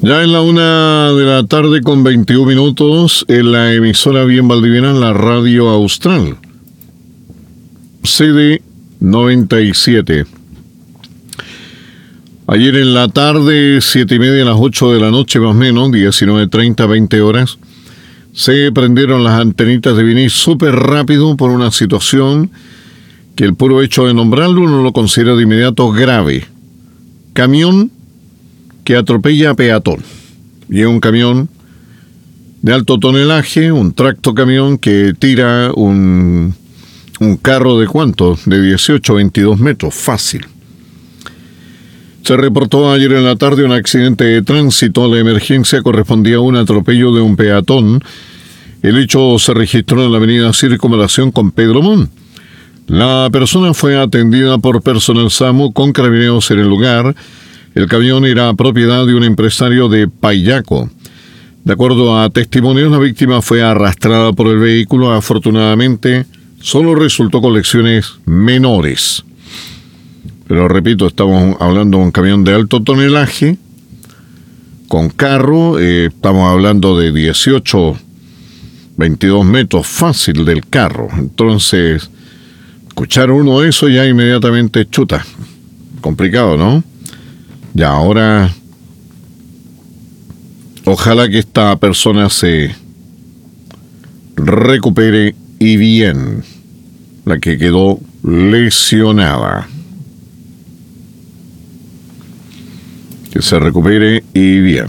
Ya en la 1 de la tarde con 21 minutos, en la emisora bien valdiviana, la Radio Austral, CD 97. Ayer en la tarde, 7:30 a las 8 de la noche más o menos, 19:30, 20 horas, se prendieron las antenitas de Vini súper rápido por una situación que el puro hecho de nombrarlo uno lo considera de inmediato grave. Camión que atropella a peatón. Y es un camión de alto tonelaje, un tractocamión que tira un carro de ¿cuánto? De 18, 22 metros, fácil. Se reportó ayer en la tarde un accidente de tránsito. La emergencia correspondía a un atropello de un peatón. El hecho se registró en la avenida Circunvalación con Pedro Montt. La persona fue atendida por personal SAMU con carabineros en el lugar. El camión era propiedad de un empresario de Payaco. De acuerdo a testimonios, la víctima fue arrastrada por el vehículo. Afortunadamente, solo resultó con lesiones menores. Pero repito, estamos hablando de un camión de alto tonelaje, con carro, estamos hablando de 18, 22 metros fácil del carro. Entonces, escuchar uno eso ya inmediatamente chuta. Complicado, ¿no? Ya, ahora, ojalá que esta persona se recupere y bien, la que quedó lesionada. Que se recupere y bien.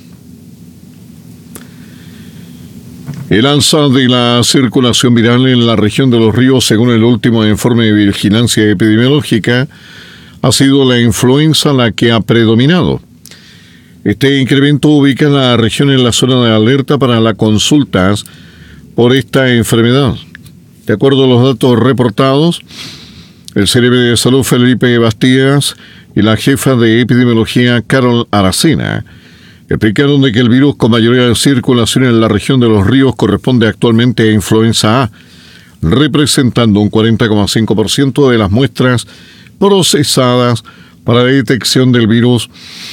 El alza de la circulación viral en la región de Los Ríos, según el último informe de vigilancia epidemiológica, ha sido la influenza la que ha predominado. Este incremento ubica a la región en la zona de alerta para las consultas por esta enfermedad. De acuerdo a los datos reportados, el secretario de Salud Felipe Bastías y la jefa de epidemiología Carol Aracena explicaron de que el virus con mayoría de circulación en la región de Los Ríos corresponde actualmente a influenza A, representando un 40,5% de las muestras procesadas para la detección del virus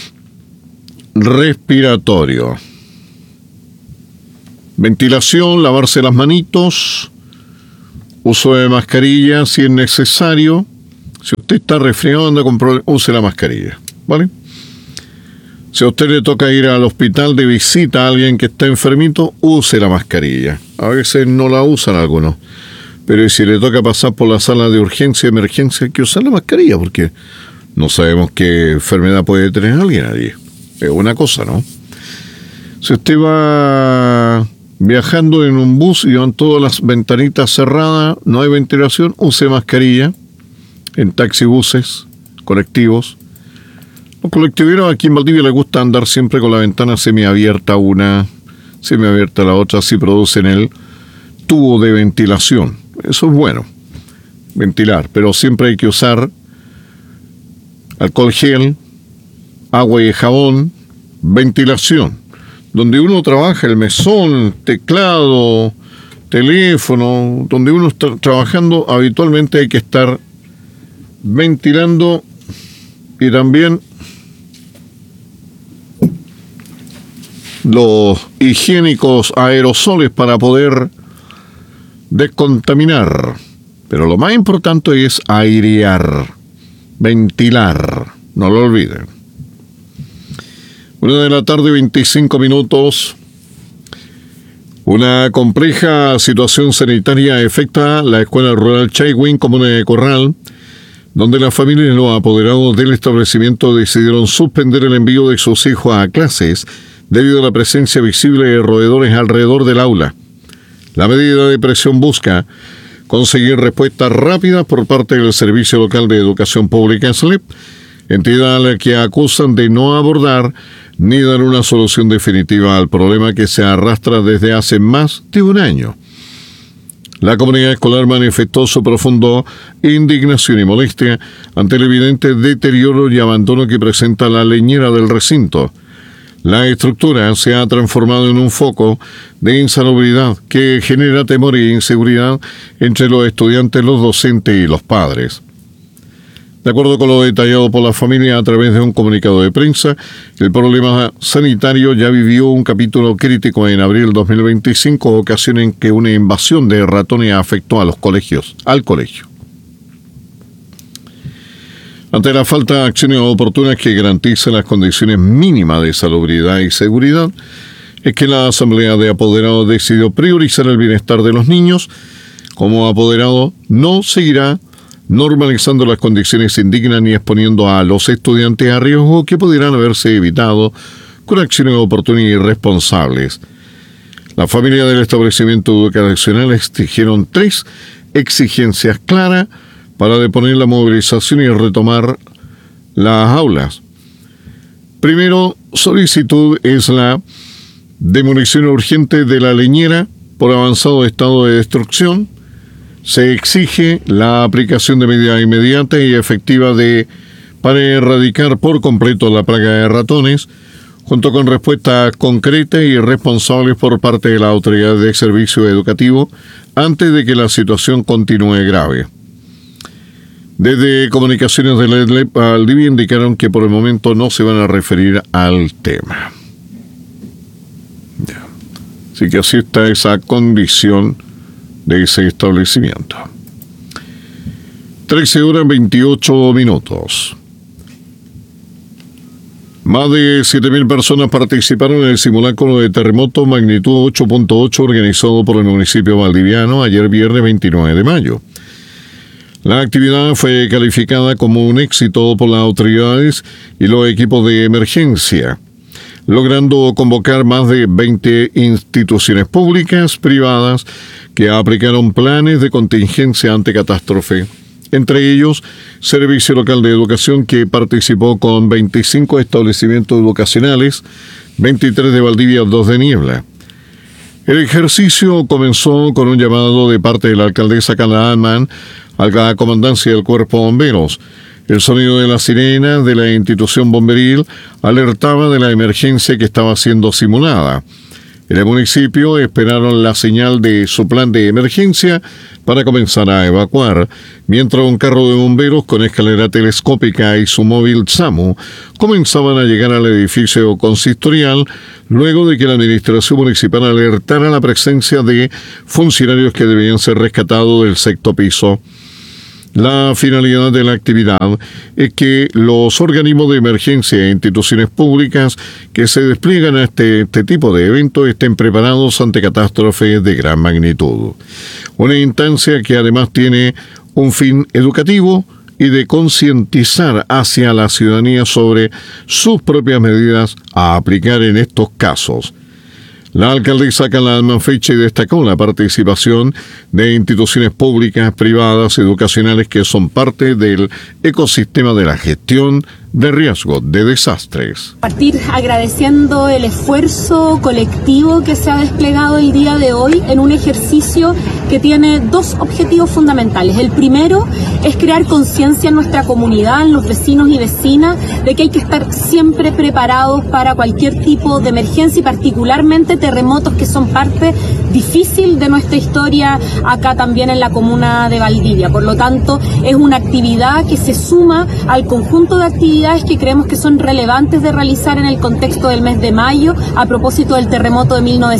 respiratorio. Ventilación, lavarse las manitos, uso de mascarilla si es necesario. Si usted está resfriado, use la mascarilla, ¿vale? Si a usted le toca ir al hospital de visita a alguien que está enfermito, use la mascarilla. A veces no la usan algunos. Pero si le toca pasar por la sala de urgencia y emergencia, hay que usar la mascarilla, porque no sabemos qué enfermedad puede tener alguien allí. Es una cosa, ¿no? Si usted va viajando en un bus y van todas las ventanitas cerradas, no hay ventilación, use mascarilla. En taxibuses, colectivos. Los colectiveros aquí en Valdivia les gusta andar siempre con la ventana semiabierta una, semiabierta la otra, así producen el tubo de ventilación. Eso es bueno, ventilar, pero siempre hay que usar alcohol gel, agua y jabón, ventilación. Donde uno trabaja, el mesón, teclado, teléfono, donde uno está trabajando, habitualmente hay que estar ventilando y también los higiénicos aerosoles para poder descontaminar. Pero lo más importante es airear, ventilar, no lo olviden. 1 de la tarde, 25 minutos. Una compleja situación sanitaria afecta la escuela rural Chaiwin, comuna de Corral, donde las familias y los apoderados del establecimiento decidieron suspender el envío de sus hijos a clases debido a la presencia visible de roedores alrededor del aula. La medida de presión busca conseguir respuestas rápidas por parte del Servicio Local de Educación Pública, SLEP, entidad a la que acusan de no abordar ni dar una solución definitiva al problema que se arrastra desde hace más de un año. La comunidad escolar manifestó su profundo indignación y molestia ante el evidente deterioro y abandono que presenta la leñera del recinto. La estructura se ha transformado en un foco de insalubridad que genera temor e inseguridad entre los estudiantes, los docentes y los padres. De acuerdo con lo detallado por la familia a través de un comunicado de prensa, el problema sanitario ya vivió un capítulo crítico en abril 2025, ocasión en que una invasión de ratones afectó al colegio. Ante la falta de acciones oportunas que garanticen las condiciones mínimas de salubridad y seguridad, es que la Asamblea de Apoderados decidió priorizar el bienestar de los niños. Como apoderado, no seguirá normalizando las condiciones indignas ni exponiendo a los estudiantes a riesgos que pudieran haberse evitado con acciones oportunas y responsables. La familia del establecimiento educacional exigieron 3 exigencias claras para deponer la movilización y retomar las aulas. Primero, solicitud es la demolición urgente de la leñera por avanzado estado de destrucción. Se exige la aplicación de medidas inmediatas y efectivas para erradicar por completo la plaga de ratones, junto con respuestas concretas y responsables por parte de la autoridad de servicio educativo antes de que la situación continúe grave. Desde Comunicaciones de la Valdivia indicaron que por el momento no se van a referir al tema. Así que así está esa condición de ese establecimiento. 13:28. Más de 7.000 personas participaron en el simulacro de terremoto magnitud 8.8 organizado por el municipio valdiviano ayer viernes 29 de mayo. La actividad fue calificada como un éxito por las autoridades y los equipos de emergencia, logrando convocar más de 20 instituciones públicas, privadas, que aplicaron planes de contingencia ante catástrofe. Entre ellos, Servicio Local de Educación, que participó con 25 establecimientos educacionales, 23 de Valdivia, 2 de Niebla. El ejercicio comenzó con un llamado de parte de la alcaldesa Carla Alman a la comandancia del Cuerpo de Bomberos. El sonido de la sirena de la institución bomberil alertaba de la emergencia que estaba siendo simulada. En el municipio esperaron la señal de su plan de emergencia para comenzar a evacuar, mientras un carro de bomberos con escalera telescópica y su móvil SAMU comenzaban a llegar al edificio consistorial luego de que la administración municipal alertara la presencia de funcionarios que debían ser rescatados del 6º piso. La finalidad de la actividad es que los organismos de emergencia e instituciones públicas que se despliegan a este tipo de eventos estén preparados ante catástrofes de gran magnitud. Una instancia que además tiene un fin educativo y de concientizar hacia la ciudadanía sobre sus propias medidas a aplicar en estos casos. La alcaldesa Carla Alman Feiche destacó la participación de instituciones públicas, privadas, educacionales que son parte del ecosistema de la gestión de riesgo de desastres. Partir agradeciendo el esfuerzo colectivo que se ha desplegado el día de hoy en un ejercicio que tiene 2 objetivos fundamentales. El primero es crear conciencia en nuestra comunidad, en los vecinos y vecinas, de que hay que estar siempre preparados para cualquier tipo de emergencia y particularmente terremotos que son parte difícil de nuestra historia acá también en la comuna de Valdivia. Por lo tanto, es una actividad que se suma al conjunto de actividades que creemos que son relevantes de realizar en el contexto del mes de mayo a propósito del terremoto de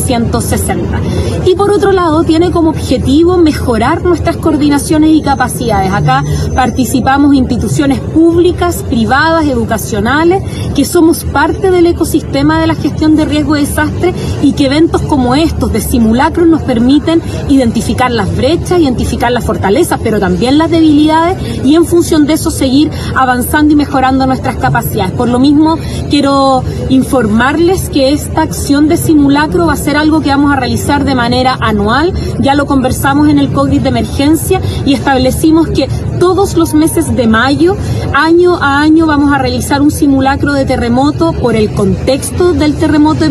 1960. Y por otro lado, tiene como objetivo mejorar nuestras coordinaciones y capacidades. Acá participamos instituciones públicas, privadas, educacionales, que somos parte del ecosistema de la gestión de riesgo de desastre y que eventos como estos de simulacros nos permiten identificar las brechas, identificar las fortalezas, pero también las debilidades y en función de eso seguir avanzando y mejorando nuestras capacidades. Por lo mismo, quiero informarles que esta acción de simulacro va a ser algo que vamos a realizar de manera anual. Ya lo conversamos en el COVID de emergencia y establecimos que todos los meses de mayo, año a año, vamos a realizar un simulacro de terremoto por el contexto del terremoto de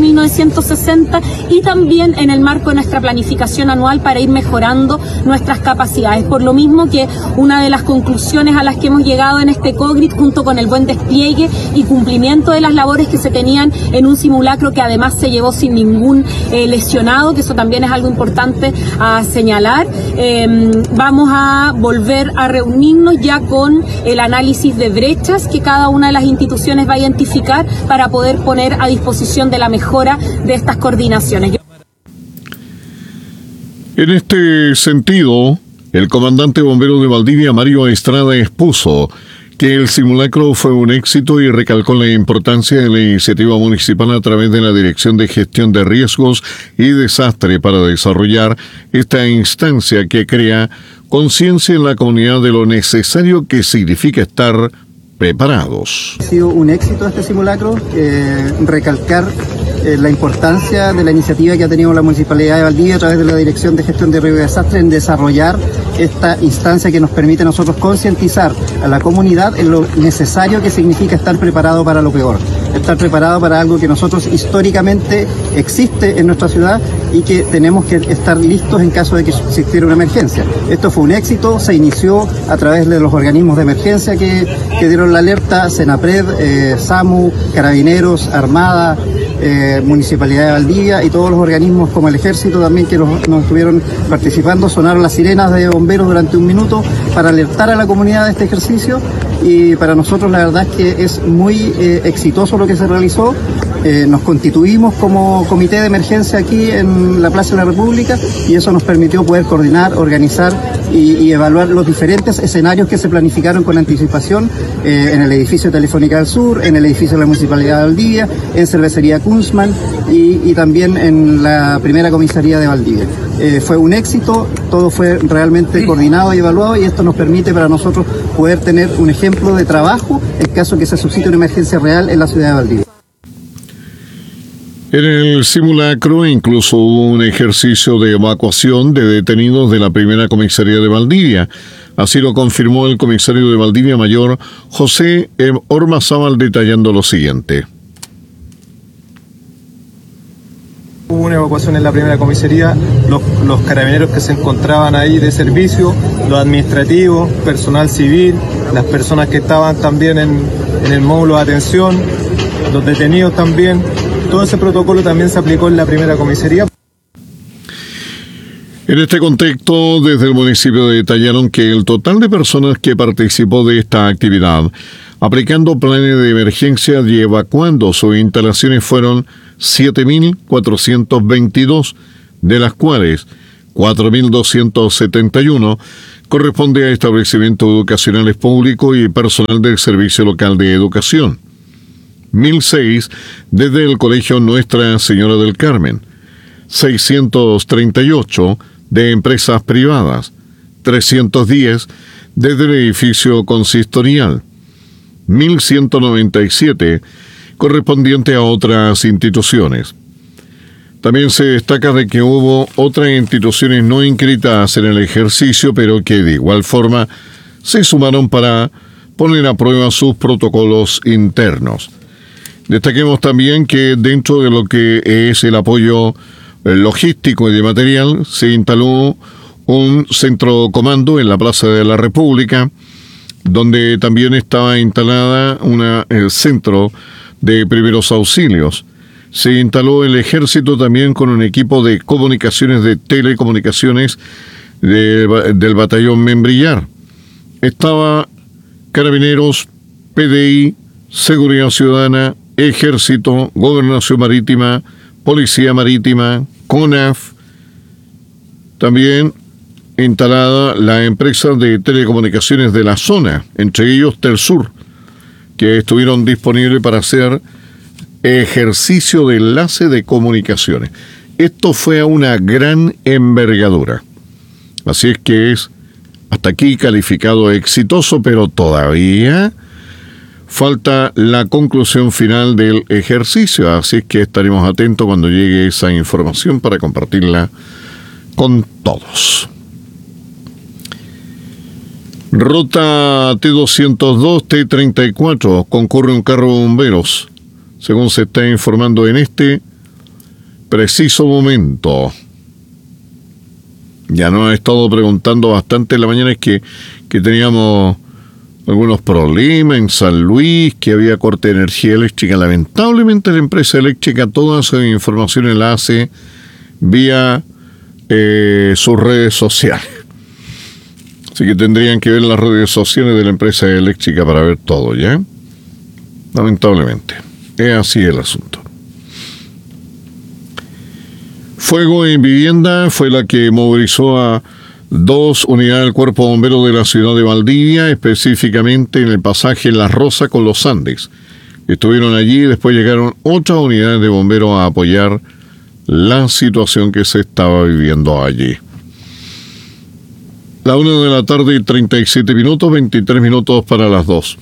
1960 y también en el marco de nuestra planificación anual para ir mejorando nuestras capacidades. Por lo mismo que una de las conclusiones a las que hemos llegado en este COVID, junto con el buen despliegue y cumplimiento de las labores que se tenían en un simulacro que además se llevó sin ningún lesionado, que eso también es algo importante a señalar, vamos a volver a reunir reunirnos ya con el análisis de brechas que cada una de las instituciones va a identificar para poder poner a disposición de la mejora de estas coordinaciones. En este sentido, el comandante bombero de Valdivia, Mario Estrada, expuso que el simulacro fue un éxito y recalcó la importancia de la iniciativa municipal a través de la Dirección de Gestión de Riesgos y Desastre para desarrollar esta instancia que crea conciencia en la comunidad de lo necesario que significa estar preparados. Ha sido un éxito este simulacro, recalcar la importancia de la iniciativa que ha tenido la Municipalidad de Valdivia a través de la Dirección de Gestión de Riesgos y Desastre en desarrollar esta instancia que nos permite a nosotros concientizar a la comunidad en lo necesario que significa estar preparado para lo peor, estar preparado para algo que nosotros históricamente existe en nuestra ciudad y que tenemos que estar listos en caso de que existiera una emergencia. Esto fue un éxito, se inició a través de los organismos de emergencia que dieron la alerta, Senapred, SAMU, Carabineros, Armada, Municipalidad de Valdivia y todos los organismos como el Ejército también que nos estuvieron participando. Sonaron las sirenas de bomberos durante un minuto para alertar a la comunidad de este ejercicio y para nosotros la verdad es que es muy exitoso lo que se realizó. Nos constituimos como comité de emergencia aquí en la Plaza de la República y eso nos permitió poder coordinar, organizar y evaluar los diferentes escenarios que se planificaron con anticipación en el edificio de Telefónica del Sur, en el edificio de la Municipalidad de Valdivia, en Cervecería Kunzman y también en la primera comisaría de Valdivia. Fue un éxito, todo fue realmente coordinado y evaluado y esto nos permite para nosotros poder tener un ejemplo de trabajo en caso que se suscite una emergencia real en la ciudad de Valdivia. En el simulacro incluso hubo un ejercicio de evacuación de detenidos de la primera comisaría de Valdivia. Así lo confirmó el comisario de Valdivia Mayor, José Ormazábal, detallando lo siguiente. Hubo una evacuación en la primera comisaría, los carabineros que se encontraban ahí de servicio, los administrativos, personal civil, las personas que estaban también en el módulo de atención, los detenidos también. Todo ese protocolo también se aplicó en la primera comisaría. En este contexto, desde el municipio detallaron que el total de personas que participó de esta actividad, aplicando planes de emergencia y evacuando sus instalaciones, fueron 7.422, de las cuales 4.271 corresponde a establecimientos educacionales públicos y personal del Servicio Local de Educación. 1.006 desde el Colegio Nuestra Señora del Carmen, 638 de empresas privadas, 310 desde el edificio consistorial, 1.197 correspondiente a otras instituciones. También se destaca de que hubo otras instituciones no inscritas en el ejercicio, pero que de igual forma se sumaron para poner a prueba sus protocolos internos. Destaquemos también que dentro de lo que es el apoyo logístico y de material, se instaló un centro comando en la Plaza de la República, donde también estaba instalada el centro de primeros auxilios. Se instaló el Ejército también con un equipo de comunicaciones, de telecomunicaciones del batallón Membrillar. Estaba Carabineros, PDI, Seguridad Ciudadana, Ejército, Gobernación Marítima, Policía Marítima, CONAF, también instalada la empresa de telecomunicaciones de la zona, entre ellos Telsur, que estuvieron disponibles para hacer ejercicio de enlace de comunicaciones. Esto fue a una gran envergadura. Así es que es hasta aquí calificado exitoso, pero todavía falta la conclusión final del ejercicio, así es que estaremos atentos cuando llegue esa información para compartirla con todos. Ruta T202, T34, concurre un carro de bomberos, según se está informando en este preciso momento. Ya nos ha estado preguntando bastante en la mañana, es que teníamos algunos problemas en San Luis, que había corte de energía eléctrica. Lamentablemente la empresa eléctrica toda esa información la hace vía sus redes sociales. Así que tendrían que ver las redes sociales de la empresa eléctrica para ver todo, ¿ya? Lamentablemente. Es así el asunto. Fuego en vivienda fue la que movilizó a 2 unidades del Cuerpo Bombero de la ciudad de Valdivia, específicamente en el pasaje Las Rosas con los Andes. Estuvieron allí y después llegaron otras unidades de bomberos a apoyar la situación que se estaba viviendo allí. La 1 de la tarde, 37 minutos, 23 minutos para las 2.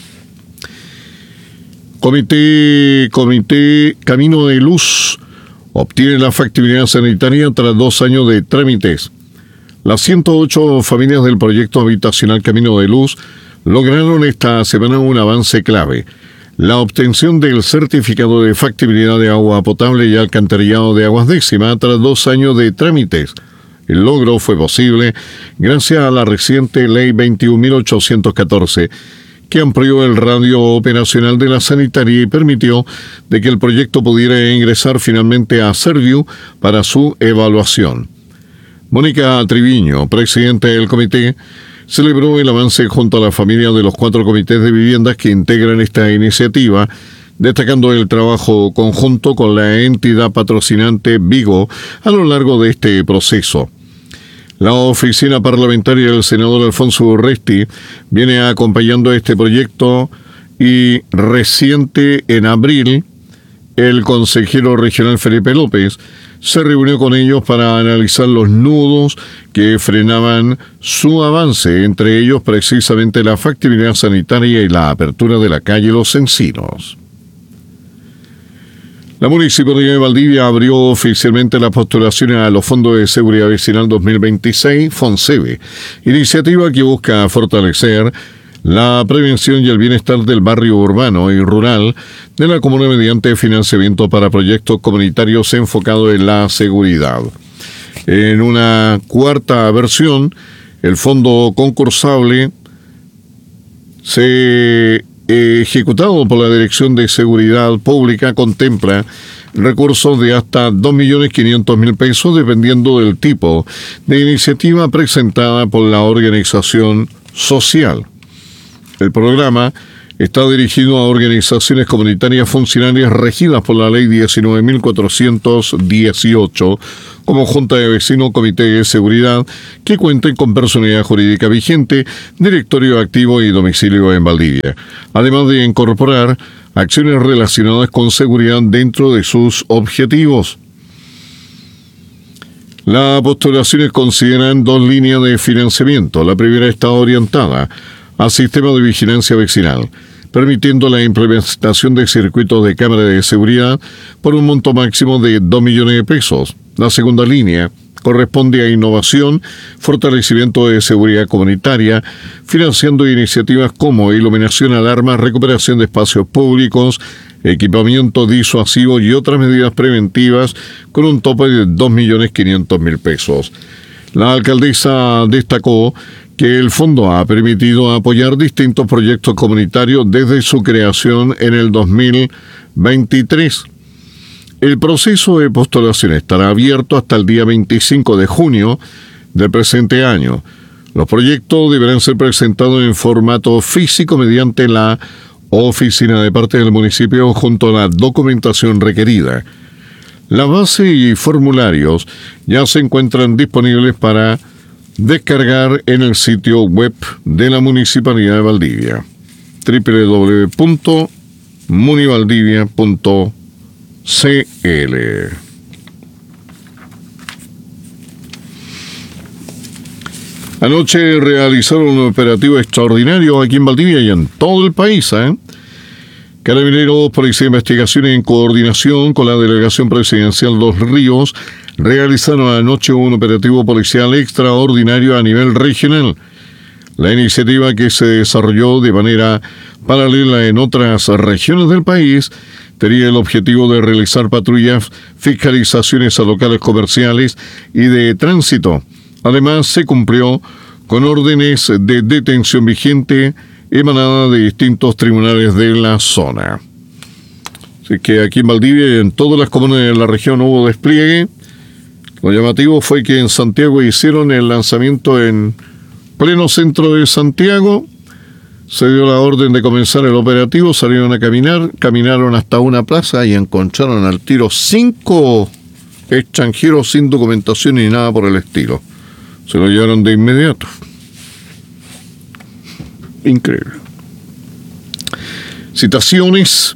Comité Camino de Luz obtiene la factibilidad sanitaria tras 2 años de trámites. Las 108 familias del proyecto habitacional Camino de Luz lograron esta semana un avance clave: la obtención del certificado de factibilidad de agua potable y alcantarillado de aguas décima tras 2 años de trámites. El logro fue posible gracias a la reciente Ley 21.814, que amplió el radio operacional de la sanitaria y permitió de que el proyecto pudiera ingresar finalmente a Serviu para su evaluación. Mónica Triviño, presidenta del comité, celebró el avance junto a la familia de los 4 comités de viviendas que integran esta iniciativa, destacando el trabajo conjunto con la entidad patrocinante Vigo a lo largo de este proceso. La oficina parlamentaria del senador Alfonso Urresti viene acompañando este proyecto y reciente en abril, el consejero regional Felipe López se reunió con ellos para analizar los nudos que frenaban su avance, entre ellos precisamente la factibilidad sanitaria y la apertura de la calle Los Encinos. La Municipalidad de Valdivia abrió oficialmente las postulaciones a los Fondos de Seguridad Vecinal 2026, FONSEVE, iniciativa que busca fortalecer la prevención y el bienestar del barrio urbano y rural de la comuna mediante financiamiento para proyectos comunitarios enfocados en la seguridad. En una cuarta versión, el fondo concursable ejecutado por la Dirección de Seguridad Pública contempla recursos de hasta 2.500.000 pesos dependiendo del tipo de iniciativa presentada por la organización social. El programa está dirigido a organizaciones comunitarias funcionarias regidas por la Ley 19.418 como Junta de Vecinos, Comité de Seguridad, que cuenten con personalidad jurídica vigente, directorio activo y domicilio en Valdivia, además de incorporar acciones relacionadas con seguridad dentro de sus objetivos. Las postulaciones consideran 2 líneas de financiamiento. La primera está orientada al sistema de vigilancia vecinal, permitiendo la implementación de circuitos de cámara de seguridad por un monto máximo de 2 millones de pesos. La segunda línea corresponde a innovación, fortalecimiento de seguridad comunitaria, financiando iniciativas como iluminación, alarmas, recuperación de espacios públicos, equipamiento disuasivo y otras medidas preventivas con un tope de 2.500.000 pesos. La alcaldesa destacó que el fondo ha permitido apoyar distintos proyectos comunitarios desde su creación en el 2023. El proceso de postulación estará abierto hasta el día 25 de junio del presente año. Los proyectos deberán ser presentados en formato físico mediante la oficina de parte del municipio junto a la documentación requerida. La base y formularios ya se encuentran disponibles para descargar en el sitio web de la Municipalidad de Valdivia, www.munivaldivia.cl. Anoche realizaron un operativo extraordinario aquí en Valdivia y en todo el país, Carabineros, Policía de Investigación en coordinación con la Delegación Presidencial Los Ríos realizaron anoche un operativo policial extraordinario a nivel regional. La iniciativa, que se desarrolló de manera paralela en otras regiones del país, tenía el objetivo de realizar patrullas, fiscalizaciones a locales comerciales y de tránsito. Además, se cumplió con órdenes de detención vigente emanada de distintos tribunales de la zona. Así que aquí en Valdivia y en todas las comunas de la región hubo despliegue. Lo llamativo fue que en Santiago hicieron el lanzamiento en Pleno centro de Santiago, se dio la orden de comenzar el operativo, salieron a caminar, caminaron hasta una plaza y encontraron al tiro 5 extranjeros sin documentación ni nada por el estilo. Se lo llevaron de inmediato. Increíble. Citaciones.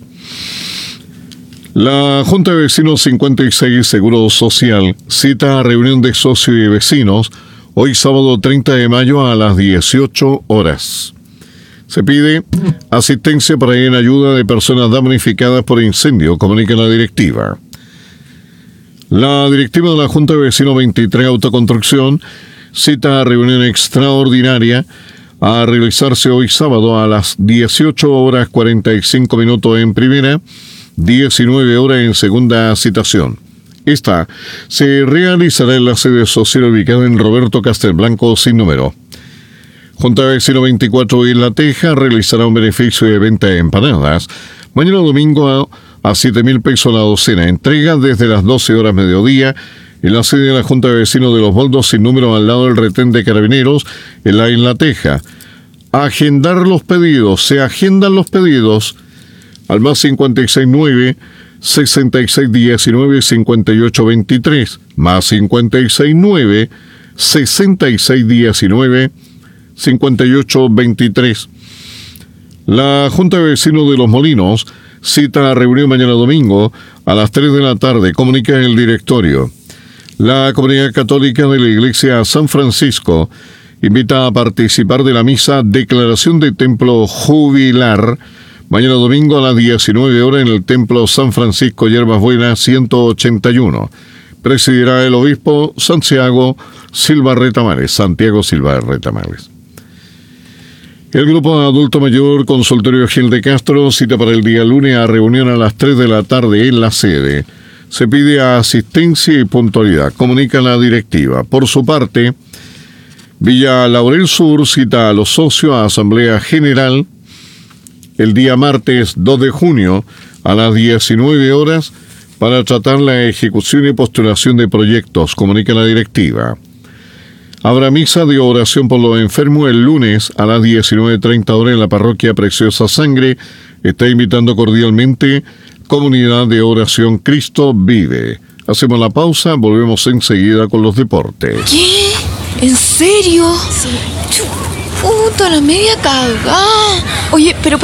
La Junta de Vecinos 56 Seguro Social cita a reunión de socios y vecinos hoy sábado 30 de mayo a las 18 horas. Se pide asistencia para ir en ayuda de personas damnificadas por incendio, comunica la directiva. La directiva de la Junta de Vecinos 23 Autoconstrucción cita a reunión extraordinaria a realizarse hoy sábado a las 18 horas 45 minutos en primera, 19 horas en segunda citación. Esta se realizará en la sede social ubicada en Roberto Castelblanco sin número. Junta de Vecinos 24 Isla Teja realizará un beneficio de venta de empanadas mañana domingo a 7.000 pesos la docena. Entrega desde las 12 horas mediodía en la sede de la Junta de Vecinos de Los Boldos sin número al lado del retén de Carabineros en la Isla Teja. Agendar los pedidos. Se agendan los pedidos al más 569 6619 5823 más 569 6619 5823. La Junta de Vecinos de Los Molinos cita a reunión mañana domingo a las 3 de la tarde, comunica el directorio. La comunidad católica de la Iglesia San Francisco invita a participar de la misa Declaración de Templo Jubilar mañana domingo a las 19 horas en el Templo San Francisco Yerbas Buenas 181. Presidirá el obispo Santiago Silva Retamales. El grupo de adulto mayor Consultorio Gil de Castro cita para el día lunes a reunión a las 3 de la tarde en la sede. Se pide asistencia y puntualidad, comunica la directiva. Por su parte, Villa Laurel Sur cita a los socios a Asamblea General el día martes 2 de junio a las 19 horas para tratar la ejecución y postulación de proyectos, comunica la directiva. Habrá misa de oración por los enfermos el lunes a las 19:30 horas en la parroquia Preciosa Sangre. Está invitando cordialmente Comunidad de Oración Cristo Vive. Hacemos la pausa, volvemos enseguida con los deportes. ¿Qué? ¿En serio? Sí. Puta, la media cagada. Oye, pero